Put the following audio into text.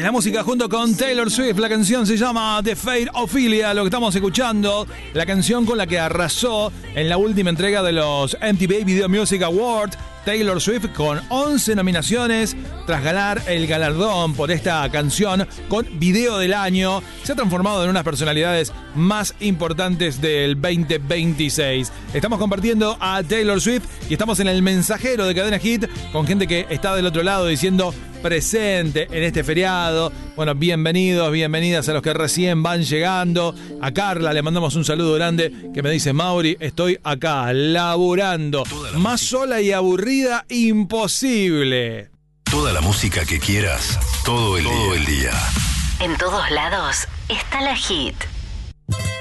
la música junto con Taylor Swift. La canción se llama The Fate Ophelia, lo que estamos escuchando, la canción con la que arrasó en la última entrega de los MTV Video Music Awards. Taylor Swift con 11 nominaciones tras ganar el galardón por esta canción con Video del Año. Se ha transformado en unas personalidades más importantes del 2026. Estamos compartiendo a Taylor Swift y estamos en el mensajero de Cadena Hit con gente que está del otro lado diciendo presente en este feriado. Bueno, bienvenidos, bienvenidas a los que recién van llegando. A Carla le mandamos un saludo grande que me dice: Mauri, estoy acá laburando. Más sola y aburrida imposible. Toda la música que quieras, todo el día. En todos lados está la Hit.